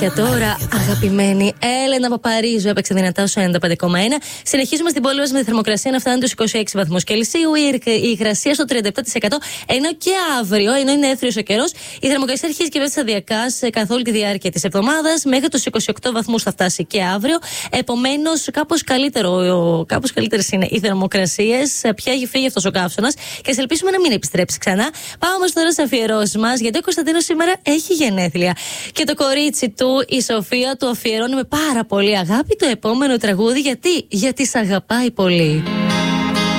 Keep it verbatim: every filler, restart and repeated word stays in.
αλήθεια τώρα, αγαπημένη Έλενα Παπαρίζου έπαιξε δυνατά στο ενενήντα πέντε κόμμα ένα. Συνεχίζουμε στην πόλη μας με τη θερμοκρασία να φτάνει τους είκοσι έξι βαθμούς Κελσίου, η υγρασία στο τριάντα επτά τοις εκατό. Ενώ και αύριο, ενώ είναι έθριος ο καιρός, η θερμοκρασία αρχίζει και πέφτει σταδιακά καθ' όλη τη διάρκεια της εβδομάδας. Μέχρι τους είκοσι οκτώ βαθμούς θα φτάσει και αύριο. Επομένως, κάπως, καλύτερο, κάπως καλύτερες είναι οι θερμοκρασίες. Πια έχει φύγει αυτός ο καύσωνας και σε ελπίσουμε να μην επιστρέψει ξανά. Πάμε όμως τώρα στις αφιερώσεις μας, γιατί ο Κωνσταντίνος σήμερα έχει γενέθλια. Και το κορίτσι του, η Σοφία, του αφιερώνει με πάρα πολύ αγάπη το επόμενο τραγούδι. Γιατί, γιατί σ' αγαπάει πολύ.